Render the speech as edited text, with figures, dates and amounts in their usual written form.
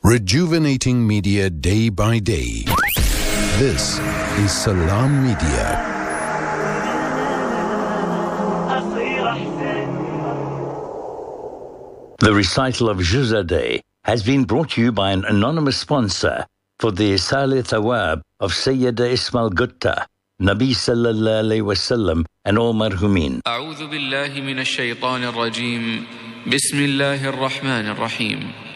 Rejuvenating media day by day. This is Salam Media. The recital of Juz'a Day has been brought to you by an anonymous sponsor for the Isal Thawab of Sayyida Ismail Gutta, Nabi Sallallahu Alaihi Wasallam and all marhumin. أعوذ بالله من الشيطان الرجيم بسم الله الرحمن الرحيم